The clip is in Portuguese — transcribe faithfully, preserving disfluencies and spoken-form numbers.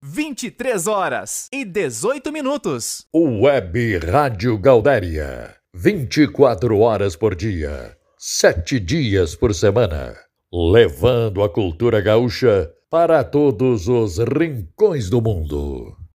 vinte e três horas e dezoito minutos. Web Rádio Gaudéria, vinte e quatro horas por dia, sete dias por semana, levando a cultura gaúcha para todos os rincões do mundo.